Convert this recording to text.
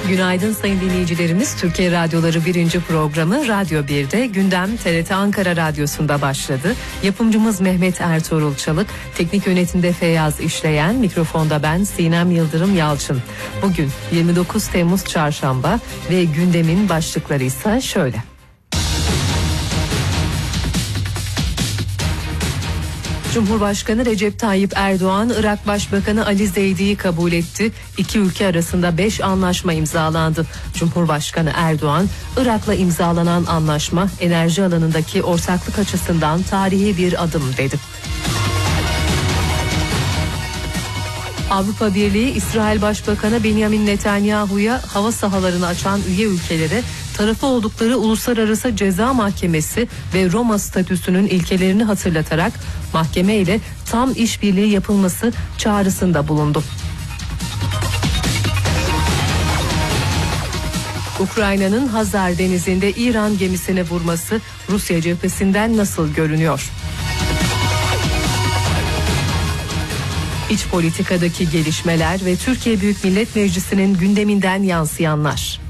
Günaydın sayın dinleyicilerimiz. Türkiye Radyoları 1. programı Radyo 1'de gündem TRT Ankara Radyosu'nda başladı. Yapımcımız Mehmet Ertuğrul Çalık, teknik yönetimde Feyyaz İşleyen, mikrofonda ben Sinem Yıldırım Yalçın. Bugün 29 Temmuz Çarşamba ve gündemin başlıkları ise şöyle. Cumhurbaşkanı Recep Tayyip Erdoğan, Irak Başbakanı Ali Zeydi'yi kabul etti. İki ülke arasında 5 anlaşma imzalandı. Cumhurbaşkanı Erdoğan, Irak'la imzalanan anlaşma enerji alanındaki ortaklık açısından tarihi bir adım dedi. Avrupa Birliği, İsrail Başbakanı Benjamin Netanyahu'ya hava sahalarını açan üye ülkelere tarafı oldukları Uluslararası Ceza Mahkemesi ve Roma statüsünün ilkelerini hatırlatarak mahkeme ile tam işbirliği yapılması çağrısında bulundu. Ukrayna'nın Hazar Denizi'nde İran gemisine vurması Rusya cephesinden nasıl görünüyor? İç politikadaki gelişmeler ve Türkiye Büyük Millet Meclisi'nin gündeminden yansıyanlar.